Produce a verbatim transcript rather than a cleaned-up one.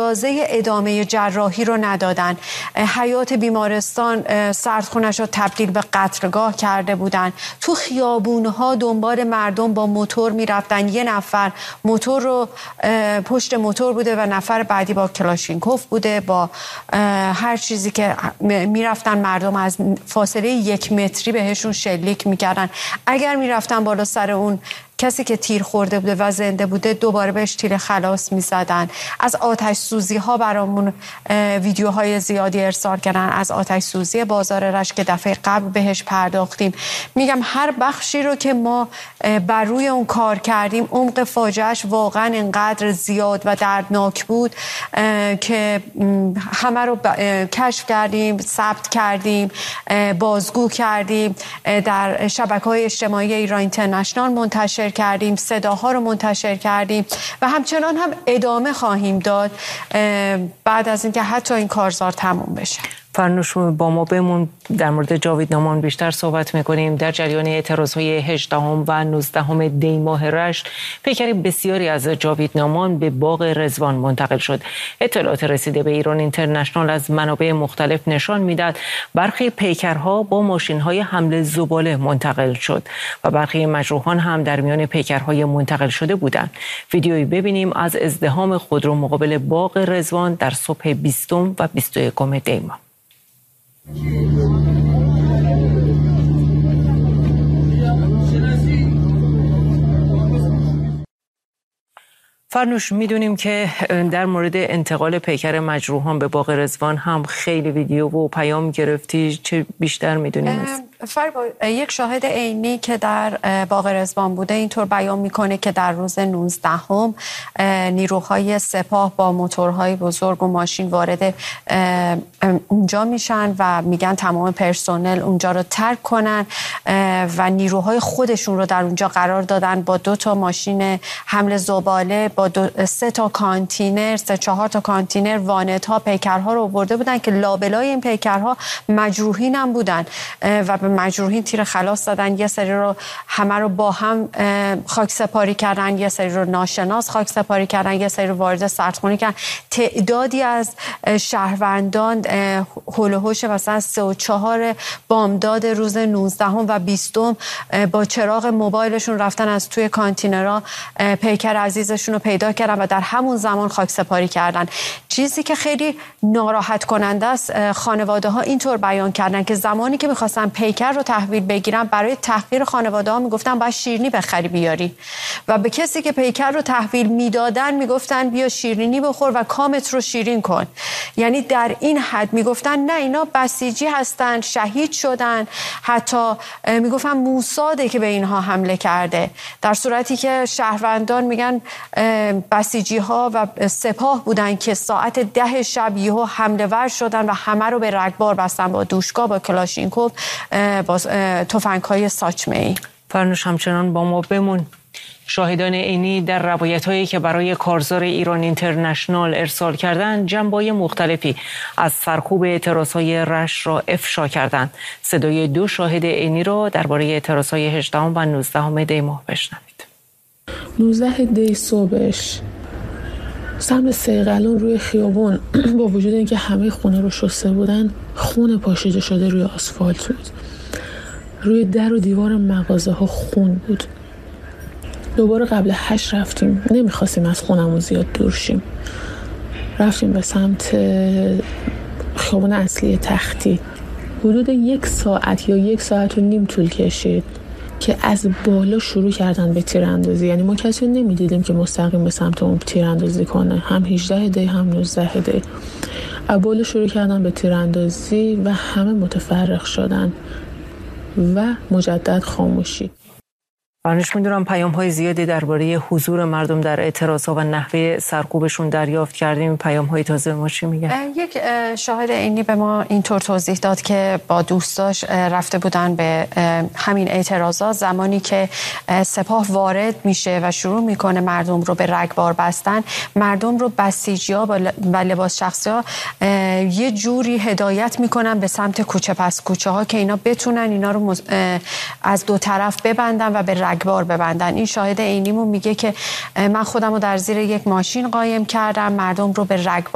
اجازه ادامه جراحی رو ندادن. حیات بیمارستان سردخونش رو تبدیل به قتلگاه کرده بودن. تو خیابونها دنبال مردم با موتور میرفتن، یه نفر موتور رو پشت موتور بوده و نفر بعدی با کلاشینکوف بوده، با هر چیزی که میرفتن مردم از فاصله یک متری بهشون شلیک میکردن. اگر میرفتن بالا سر اون کسی که تیر خورده بوده و زنده بوده دوباره بهش تیر خلاص میزدن. از آتش سوزی ها برامون ویدیوهای زیادی ارسال کردن، از آتش سوزی بازار رشت که دفعه قبل بهش پرداختیم. میگم هر بخشی رو که ما بر روی اون کار کردیم عمق فاجعهش واقعا اینقدر زیاد و دردناک بود که همه رو کشف کردیم، ثبت کردیم، بازگو کردیم، در شبکه‌های اجتماعی ایران اینترنشنال منتشر کردیم، صداها رو منتشر کردیم و همچنان هم ادامه خواهیم داد بعد از اینکه حتی این کارزار تموم بشه. فرنوش با ما بمون، در مورد جاوید نامان بیشتر صحبت میکنیم. در جریان اعتراضهای هجدهم و نوزدهم دی ماه رشت پیکر بسیاری از جاوید نامان به باغ رضوان منتقل شد. اطلاعات رسیده به ایران اینترنشنال از منابع مختلف نشان میداد برخی پیکرها با ماشین‌های حمل زباله منتقل شد و برخی مجروحان هم در میان پیکرهای منتقل شده بودند. ویدیویی ببینیم از ازدحام خودرو مقابل باغ رضوان در صبح بیستم و بیست و یکم دی ماه. فرنوش، میدونیم که در مورد انتقال پیکر مجروحان به باغ رضوان هم خیلی ویدیو و پیام گرفتی، چه بیشتر میدونیم؟ فربا یک شاهد عینی که در باغ رضوان بوده اینطور بیان میکنه که در روز نوزدهم نیروهای سپاه با موتورهای بزرگ و ماشین وارد اونجا میشن و میگن تمام پرسنل اونجا رو ترک کنن و نیروهای خودشون رو در اونجا قرار دادن با دو تا ماشین حمل زباله، با دو، سه تا کانتینر، سه چهار تا کانتینر وانت ها پیکرها رو آورده بودن که لابلای این پیکرها مجروحین هم بودن و به مجروحین تیر خلاص دادن. یه سری رو همه رو با هم خاک سپاری کردن، یه سری رو ناشناس خاک سپاری کردن، یه سری رو وارد سردخونه کردن. تعدادی از شهروندان هول و هوش مثلا سه و چهار بامداد روز نوزدهم و بیستم با چراغ موبایلشون رفتن از توی کانتینرها پیکر عزیزشون رو پیدا کردن و در همون زمان خاک سپاری کردن. چیزی که خیلی ناراحت کننده است، خانواده ها اینطور بیان کردن که زمانی که می‌خواستن پیکر رو تحویل بگیرن برای تحقیر خانواده ها میگفتن باید شیرینی بخری بیاری و به کسی که پیکر رو تحویل میدادن میگفتن بیا شیرینی بخور و کامت رو شیرین کن. یعنی در این حد میگفتن نه اینا بسیجی هستن، شهید شدن، حتی میگفتن موساده که به اینها حمله کرده، در صورتی که شهروندان میگن بسیجی ها و سپاه بودن که ساعت ده شب یهو حمله ور شدن و همه رو به رگبار بستن با دوشکا، با کلاشینکوف، با تفنگ‌های ساچمه‌ای. فرنوش همچنان با ما بمون. شاهدان عینی در روایت‌هایی که برای کارزار ایران اینترنشنال ارسال کردند جنبه‌های مختلفی از سرکوب اعتراضهای رشت را افشا کردند. صدای دو شاهد عینی را درباره اعتراضهای هجدهم و نوزدهم دی ماه بشنوید. نوزده دی صبحش سمت سیغلون روی خیابون با وجود اینکه همه خونه رو شسته بودن خون پاشیده شده روی آسفالت بود. روی در و دیوار مغازه ها خون بود. دوباره قبل هشت رفتیم، نمیخواستیم از خونمون زیاد دور شیم، رفتیم به سمت خیابون اصلی تختی. حدود یک ساعت یا یک ساعت و نیم طول کشید که از بالا شروع کردن به تیراندازی. یعنی ما کسی نمیدیدیم که مستقیم به سمت اون تیراندازی کنه، هم هجده دی هم نوزده دی. از بالا شروع کردن به تیراندازی و همه متفرق شدن و مجدد خاموشی. فرنوش، میدونم پیام های زیادی درباره حضور مردم در اعتراض ها و نحوه سرکوبشون دریافت کردیم. پیام های تازه ما چی میگن؟ یک شاهد عینی به ما اینطور توضیح داد که با دوستاش رفته بودن به همین اعتراضات، زمانی که سپاه وارد میشه و شروع میکنه مردم رو به رگبار بستن، مردم رو بسیجی‌ها و لباس شخصی‌ها یه جوری هدایت میکنن به سمت کوچه پس کوچه ها که اینا بتونن اینا رو از دو طرف ببندن و به رگبار ببندن. این شاهد عینیمون میگه که من خودم رو در زیر یک ماشین قایم کردم، مردم رو به رگبار